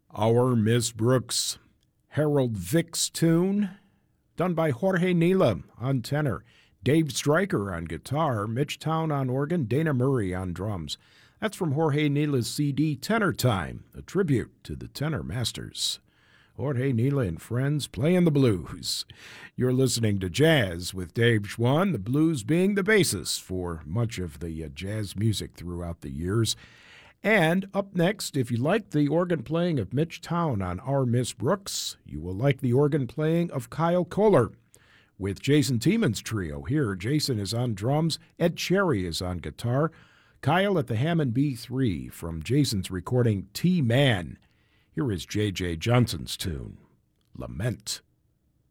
Our Miss Brooks, Harold Vick's tune, done by Jorge Nila on tenor, Dave Stryker on guitar, Mitch Town on organ, Dana Murray on drums. That's from Jorge Nila's CD, Tenor Time, a tribute to the tenor masters. Jorge Nila and friends playing the blues. You're listening to Jazz with Dave Schwann, the blues being the basis for much of the jazz music throughout the years. And up next, if you like the organ playing of Mitch Town on Our Miss Brooks, you will like the organ playing of Kyle Koehler with Jason Tiemann's trio. Here, Jason is on drums, Ed Cherry is on guitar, Kyle at the Hammond B3 from Jason's recording T-Man. Here is J.J. Johnson's tune, Lament.